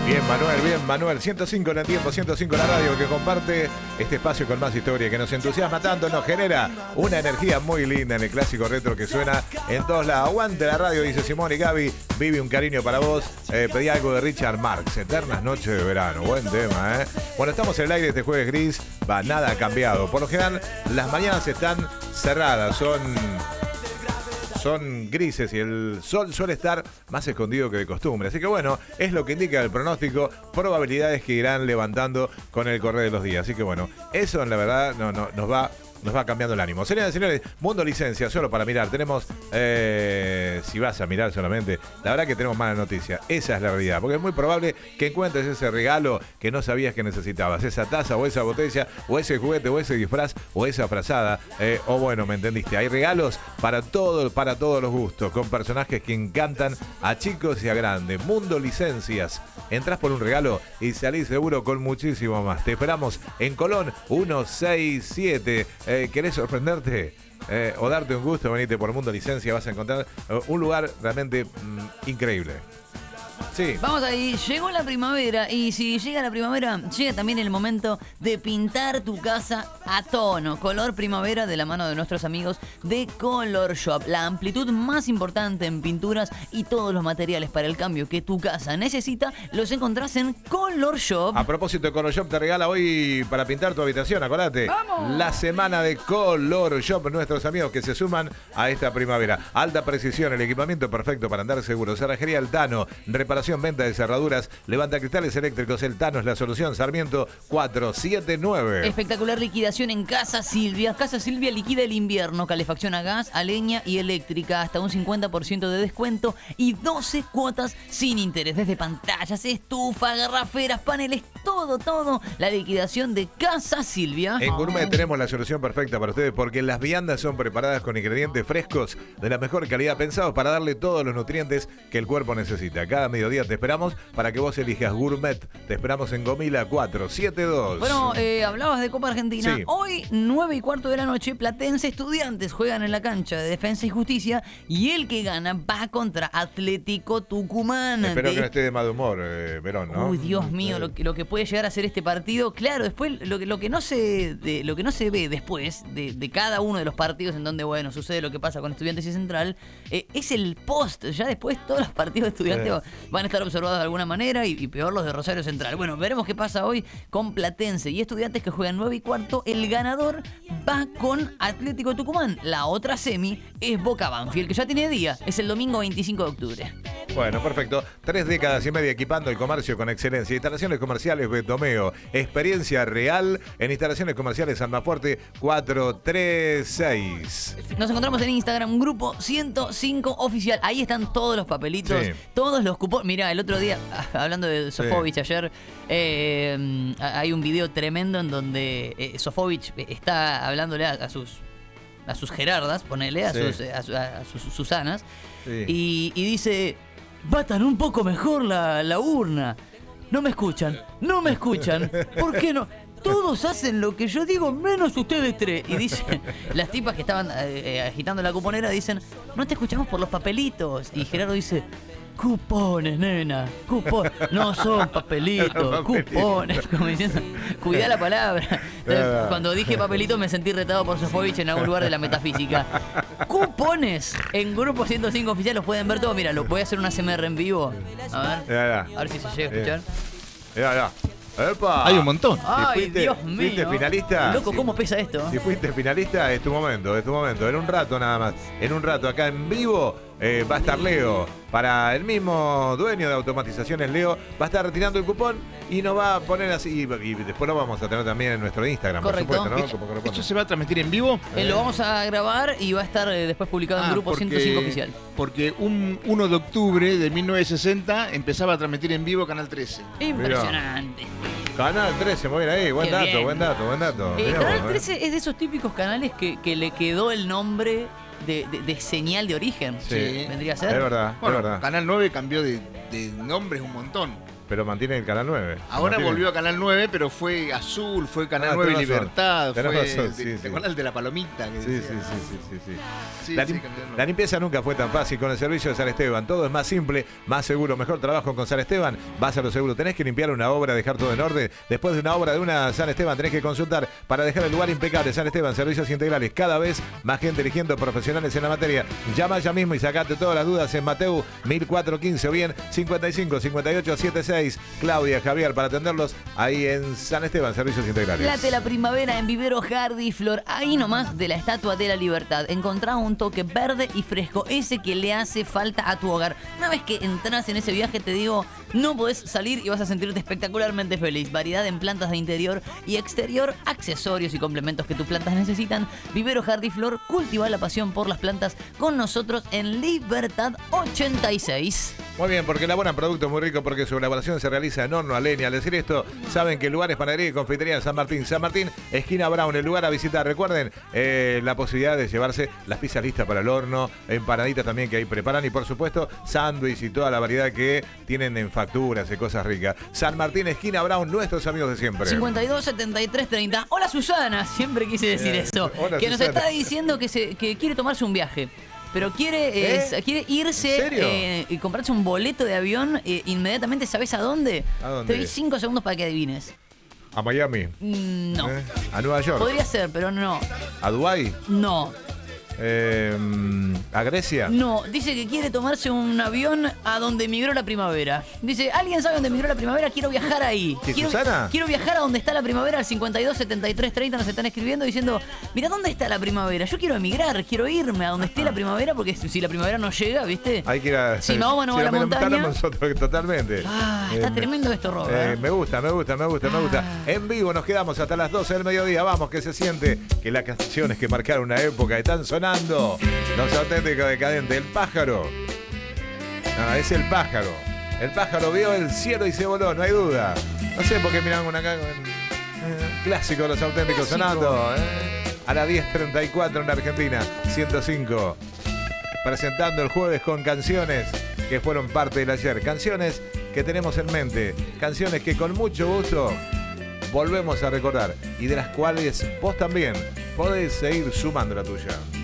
Bien, Manuel. 105 en el tiempo, 105 en la radio, que comparte este espacio con más historia, que nos entusiasma tanto, nos genera una energía muy linda en el clásico retro que suena en todos lados. Aguante la radio, dice Simón y Gaby. Vive un cariño para vos. Pedí algo de Richard Marx, Eternas Noches de Verano. Buen tema, ¿eh? Bueno, estamos en el aire este jueves gris. Nada ha cambiado. Por lo general, las mañanas están cerradas, son grises y el sol suele estar más escondido que de costumbre. Así que bueno, es lo que indica el pronóstico, probabilidades que irán levantando con el correr de los días. Así que bueno, eso en la verdad nos va cambiando el ánimo. Señoras y señores, Mundo Licencia, solo para mirar. Tenemos, si vas a mirar solamente, la verdad que tenemos mala noticia. Esa es la realidad, porque es muy probable que encuentres ese regalo que no sabías que necesitabas. Esa taza o esa botella, o ese juguete, o ese disfraz, o esa frazada. O bueno, me entendiste. Hay regalos para todos los gustos, con personajes que encantan a chicos y a grandes. Mundo Licencias. Entrás por un regalo y salís seguro con muchísimo más. Te esperamos en Colón 167. ¿Querés sorprenderte o darte un gusto? Venite por Mundo Licencia, vas a encontrar un lugar realmente increíble. Sí. Vamos ahí, llegó la primavera y si llega la primavera, llega también el momento de pintar tu casa a tono. Color primavera de la mano de nuestros amigos de Color Shop. La amplitud más importante en pinturas y todos los materiales para el cambio que tu casa necesita los encontrás en Color Shop. A propósito, Color Shop te regala hoy para pintar tu habitación, acordate. ¡Vamos! La semana de Color Shop, nuestros amigos que se suman a esta primavera. Alta precisión, el equipamiento perfecto para andar seguro. Cerrajería El Tano, reparación, venta de cerraduras, levanta cristales eléctricos. El Tano es la solución. Sarmiento 479. Espectacular liquidación en Casa Silvia. Casa Silvia liquida el invierno. Calefacción a gas, a leña y eléctrica. Hasta un 50% de descuento y 12 cuotas sin interés. Desde pantallas, estufa, garraferas, paneles, todo. La liquidación de Casa Silvia. En Gourmet tenemos la solución perfecta para ustedes, porque las viandas son preparadas con ingredientes frescos de la mejor calidad, pensados para darle todos los nutrientes que el cuerpo necesita. Cada mediodía te esperamos para que vos elijas Gourmet. Te esperamos en Gomila 472. Bueno, hablabas de Copa Argentina. Sí. Hoy, 9:15 de la noche, Platense Estudiantes juegan en la cancha de Defensa y Justicia y el que gana va contra Atlético Tucumán. Espero que no esté de mal humor, Verón, ¿no? Uy, Dios mío, lo que puede llegar a ser este partido. Claro, después lo que no se ve después de cada uno de los partidos en donde, bueno, sucede lo que pasa con Estudiantes y Central, es el post. Ya después todos los partidos de Estudiantes van a estar observados de alguna manera y peor los de Rosario Central. Bueno, veremos qué pasa hoy con Platense y Estudiantes, que juegan 9:15. El ganador va con Atlético Tucumán. La otra semi es Boca Banfield, que ya tiene día. Es el domingo 25 de octubre. Bueno, perfecto. 3 décadas y media equipando el comercio con excelencia. Instalaciones comerciales Betomeo. Experiencia real en instalaciones comerciales Almafuerte 436. Nos encontramos en Instagram, Grupo 105 Oficial. Ahí están todos los papelitos, Sí. todos los cupones. Mirá, el otro día, hablando de Sofovich ayer, hay un video tremendo en donde Sofovich está hablándole a sus gerardas, ponele, a sus Susanas, y dice: batan un poco mejor la urna. No me escuchan. ¿Por qué no? Todos hacen lo que yo digo, menos ustedes tres. Y dicen, las tipas que estaban agitando la cuponera dicen: no te escuchamos por los papelitos. Y Gerardo dice: cupones, nena, cupones. No son papelitos, cupones. Como diciendo, cuidá la palabra. Entonces, cuando dije papelitos me sentí retado por Sofovich en algún lugar de la metafísica. Cupones en Grupo 105 Oficial, los pueden ver todos. Mira, lo voy a hacer una CMR en vivo. A ver si se llega a escuchar. Ya. ¡Epa! Hay un montón. Ay, Dios mío. ¿Fuiste finalista? Loco, ¿cómo pesa esto? Si fuiste finalista, es tu momento. En un rato nada más. En un rato, acá en vivo, va a estar Leo. Para el mismo dueño de Automatizaciones, Leo, va a estar retirando el cupón y nos va a poner así. Y después lo vamos a tener también en nuestro Instagram, Correcto. por supuesto, ¿no? ¿Esto, Como corresponde. ¿Esto se va a transmitir en vivo? Lo vamos a grabar y va a estar después publicado en Grupo 105 Oficial. Porque un 1 de octubre de 1960 empezaba a transmitir en vivo Canal 13. Impresionante. Canal 13, muy bien ahí. Buen Qué dato, bien. buen dato. Mirá Canal vos, 13 es de esos típicos canales que le quedó el nombre de señal de origen. Sí. Vendría a ser. Es verdad, Bueno, es verdad. Canal 9 cambió de nombres un montón. Pero mantiene el Canal 9. Ahora Mantiene- volvió a Canal 9, pero fue Azul, fue Canal Ah, 9 y tenés razón. Libertad. Tenés Fue, razón, sí, ¿te sí. acuerdas el de la palomita? Que Sí, decía? sí. Sí, La, sí, lim- cambió el nombre. la limpieza nunca fue tan fácil con el servicio de San Esteban. Todo es más simple, más seguro, mejor trabajo con San Esteban. Vas a lo seguro. Tenés que limpiar una obra, dejar todo en orden. Después de una obra de una San Esteban, tenés que consultar para dejar el lugar impecable. San Esteban, servicios integrales. Cada vez más gente eligiendo profesionales en la materia. Llama ya mismo y sacate todas las dudas en Mateu 1415 o bien 55 58 76. Claudia, Javier, para atenderlos ahí en San Esteban, servicios integrales. Late la primavera en Vivero Hardy Flor, ahí nomás de la Estatua de la Libertad. Encontrá un toque verde y fresco, ese que le hace falta a tu hogar. Una vez que entras en ese viaje, te digo, no podés salir y vas a sentirte espectacularmente feliz. Variedad en plantas de interior y exterior, accesorios y complementos que tus plantas necesitan. Vivero Hardy Flor, cultiva la pasión por las plantas con nosotros en Libertad 86. Muy bien, porque elaboran productos muy ricos, porque su elaboración se realiza en horno a leña. Al decir esto, saben que el lugar es panadería y confitería en San Martín. San Martín, esquina Brown, el lugar a visitar. Recuerden la posibilidad de llevarse las pizzas listas para el horno, empanaditas también que ahí preparan y por supuesto sándwich y toda la variedad que tienen en facturas y cosas ricas. San Martín, esquina Brown, nuestros amigos de siempre. 52 73 30. Hola Susana, siempre quise decir eso. Hola, que nos Susana. está diciendo que quiere tomarse un viaje. Pero quiere irse ¿En serio? y comprarse un boleto de avión inmediatamente. ¿Sabes a dónde? ¿A dónde? Te doy 5 segundos para que adivines. A Miami. No. A Nueva York. Podría ser, pero no. A Dubái. No. A Grecia. No. Dice que quiere tomarse un avión a donde emigró la primavera. Dice, ¿alguien sabe dónde emigró la primavera? Quiero viajar ahí. ¿Qué, quiero, Susana? quiero viajar a donde está la primavera, al 52 73 30 nos están escribiendo diciendo, mira, ¿dónde está la primavera? Yo quiero emigrar, quiero irme a donde esté la primavera, porque si la primavera no llega, ¿viste? Hay que ir a. Si Mahoma no va a la montaña. Nosotros, totalmente. Está tremendo esto, Robert. Me gusta. En vivo nos quedamos hasta las 12 del mediodía. Vamos, que se siente que las canciones que marcaron una época están sonando. Los auténticos decadentes. El pájaro. No, es el pájaro. El pájaro vio el cielo y se voló, no hay duda. No sé por qué miran una acá con. Clásico de los auténticos Clásico. sonando. A las 10:34 en Argentina. 105. Presentando el jueves con canciones que fueron parte del ayer. Canciones que tenemos en mente. Canciones que con mucho gusto volvemos a recordar. Y de las cuales vos también podés seguir sumando la tuya.